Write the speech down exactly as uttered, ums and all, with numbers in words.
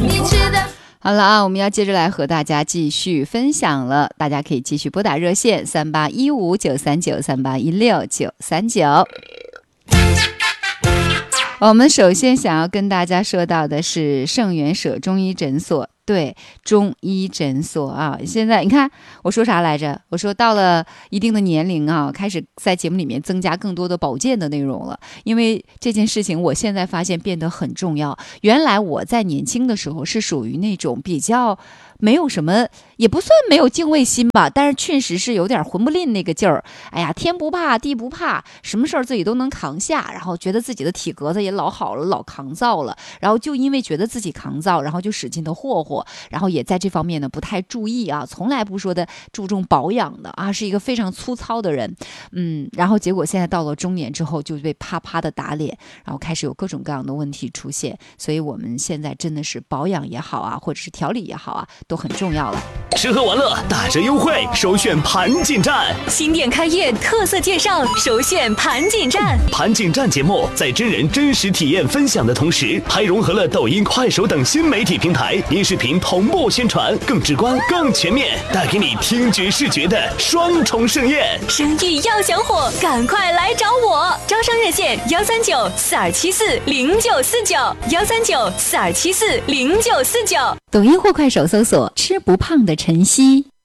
好了啊，我们要接着来和大家继续分享了，大家可以继续拨打热线三八一五九三九三八一六九三九。我们首先想要跟大家说到的是圣元舍中医诊所。对，中医诊所啊，现在你看我说啥来着？我说到了一定的年龄啊，开始在节目里面增加更多的保健的内容了。因为这件事情，我现在发现变得很重要。原来我在年轻的时候是属于那种比较没有什么，也不算没有敬畏心吧，但是确实是有点混不吝那个劲儿。哎呀，天不怕地不怕，什么事儿自己都能扛下，然后觉得自己的体格子也老好了，老抗造了。然后就因为觉得自己抗造，然后就使劲的霍霍。然后也在这方面呢不太注意啊，从来不说的注重保养的啊，是一个非常粗糙的人。嗯，然后结果现在到了中年之后就被啪啪的打脸，然后开始有各种各样的问题出现。所以我们现在真的是保养也好啊，或者是调理也好啊，都很重要了。 吃喝玩乐打折优惠，首选盘锦站。 新店开业特色介绍，首选盘锦站。 盘锦站节目在真人真实体验分享的同时，还融合了抖音、快手等新媒体平台音视频同步宣传，更直观、更全面，带给你听觉视觉的双重盛宴。 生意要想火，赶快来找我！招商热线幺三九四二七四零九四九幺三九四二七四零九四九。 抖音或快手搜索“吃不胖的晨曦”。